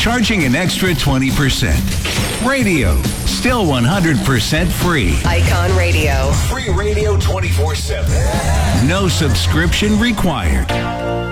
charging an extra 20%. Radio, still 100% free. Icon Radio. Free radio 24/7. No subscription required.